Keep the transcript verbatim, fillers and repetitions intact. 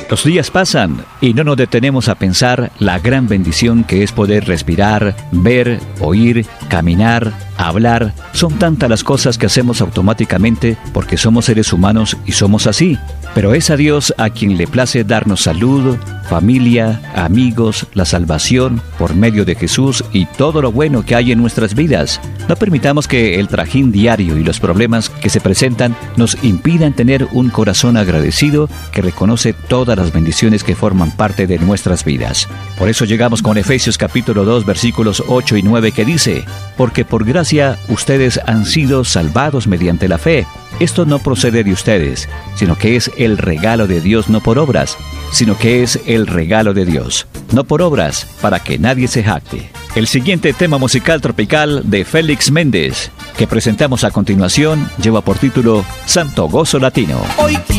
Los días pasan y no nos detenemos a pensar la gran bendición que es poder respirar, ver, oír, caminar, hablar. Son tantas las cosas que hacemos automáticamente porque somos seres humanos y somos así. Pero es a Dios a quien le place darnos salud, familia, amigos, la salvación por medio de Jesús y todo lo bueno que hay en nuestras vidas. No permitamos que el trajín diario y los problemas que se presentan nos impidan tener un corazón agradecido que reconoce todas las bendiciones que forman parte de nuestras vidas. Por eso llegamos con Efesios capítulo dos versículos ocho y nueve que dice: porque por gracia ustedes han sido salvados mediante la fe. Esto no procede de ustedes, sino que es el regalo de Dios, no por obras, sino que es el regalo de Dios, no por obras, para que nadie se jacte. El siguiente tema musical tropical de Félix Méndez, que presentamos a continuación, lleva por título Santo Gozo Latino. Hoy